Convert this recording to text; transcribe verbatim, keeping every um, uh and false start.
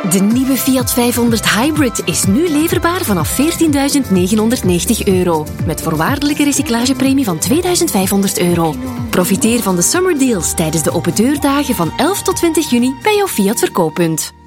De nieuwe Fiat vijfhonderd Hybrid is nu leverbaar vanaf veertienduizend negenhonderdnegentig euro. Met voorwaardelijke recyclagepremie van tweeduizend vijfhonderd euro. Profiteer van de summer deals tijdens de open deurdagen van elf tot twintig juni bij jouw Fiat verkooppunt.